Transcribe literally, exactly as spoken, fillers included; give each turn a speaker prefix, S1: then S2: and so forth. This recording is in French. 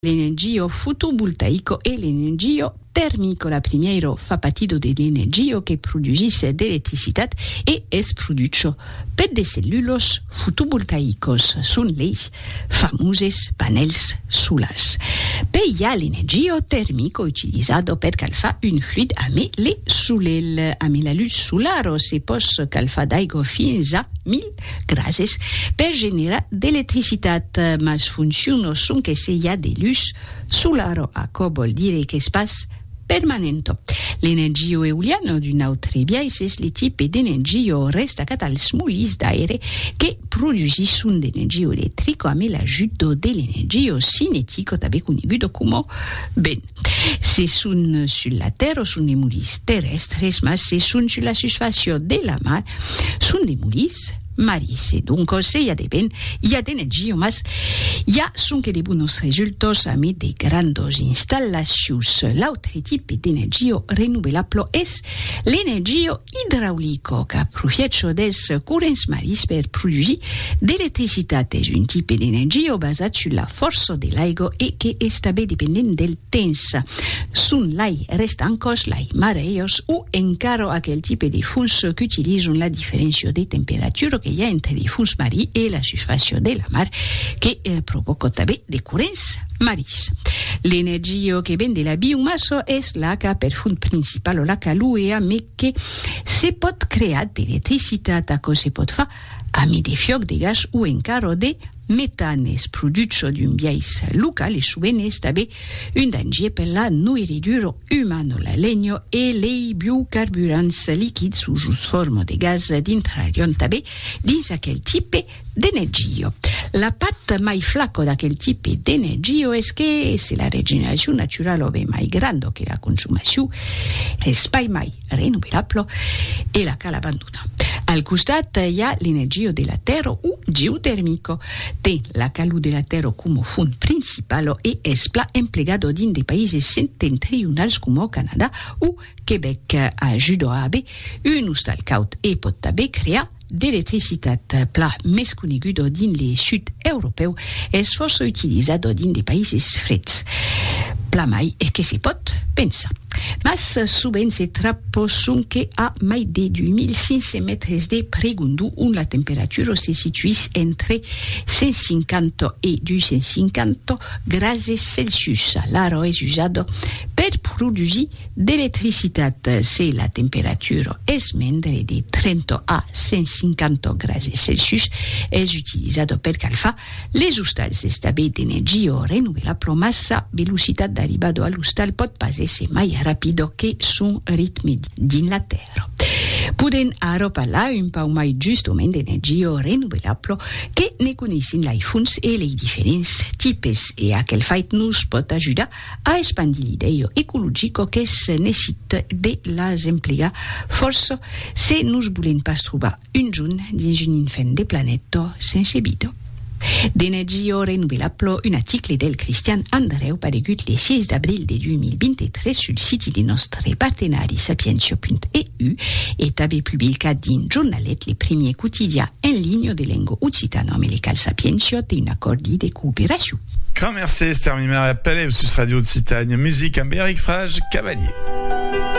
S1: l'energia fotovoltaico e l'energia termico. La primiero fa partito dell'energia che produce elettricitat e es produce per de cellulos fotovoltaicos sun les famoses panels solars. Poi hi ha l'energia termico utilizzato per calfar un fluid ame le sulel ame la luce solaro se pos calfar d'aigua fins a mil grases per generare d'elettricitat, mas funziona sun che se hi ha de luce solaro a co vol dire che spas permanente. L'energia eoliana d'un'altra biais es le tipe d'energia restacat als molins d'aere che produisissun d'energia elettrica ame l'ajut de l'energia cinetica també coneguda come vent. Se sun sulla terra sun de molins terrestres, ma se sun sulla surface de la mar sun de molins maris. Et donc, se hi ha de vent, hi ha d'energia, mas hi ha són que de bons resultats ame de grandes instal·lacions. L'altre tipus d'energia renovable és l'energia hidraulica, que aprofita dels corrents maris per produir d'electricitat. És un tipus d'energia basat sur la força de l'aigua i que és també dependent del temps. Són l'aire estancos, l'aire mareos o encara aquell tipus de fons que utilitzen la diferència de temperatura que hi ha entre els fons maris i la superfície de la mar, que eh, provoca també de corrents maris. L'energia que ven de la biomassa és la que per font principal o la calor, mais que se pot crear d'electricitat, que se pot fer amb de fioc de gas o encara de metanes, producció d'un biais local i sovint és també un danger per la nourritura humana. La legna e les biocarburants líquids sous forma de gas d'intrarion també dins aquell tipus d'energia. La part mai flaca d'aquell tipus d'energia és que se la regeneració natural o bé mai gran que la consumació, l'espai mai renovable e la cal abandona. Al costat hi ha l'energia de la terra o geotèrmica. Té la calor de la terra com a font principal i és pla emplegat dins de països septentrionals com el Canadà o Quebec. Ajuda a haver un hostal caut i pot també crear d'electricitat. Pla més conegut dins el sud europeu és força utilitzat dins de països freds. Pla mai és que se pot pensar. Mas sovint se trappa són que a mai de deux mille cinq cents metres de pregundu on la temperatura se situis entre cent cinquanta e duecento cinquanta grases Celsius. L'aire és usada per produir d'electricitat. Se la temperatura és mentre de trenta a cent cinquanta grases Celsius, és utilitzada per calfar les hostals. És també d'energia renovable, massa velocitat d'arribada a l'hostal pot passer mai rapido che son ritmi din la terra. Podem ara parlar un peu mai justament d'energia renovable que ne coneixen les fonts i les diferents tipus, i aquell fet nos pot ajudar a expandir l'idea ecològica que es necessita de les emplegar força si nos volem pas trobar un junt dins un infant de planeta sense vida. D'energia renovable, un article del Christian Andreu paregut le six d'abril de deux mille vingt-trois sul site di nostre partenari sapientia punto e u e també publicat dins giornalet le premier quotidien en ligne de lingua occitana americal Sapientia de un accordi de coopération.
S2: Grand merci Esther Mimer, appelez au Sus Radio Occitanie, musique amb Eric Frage, Cavalier.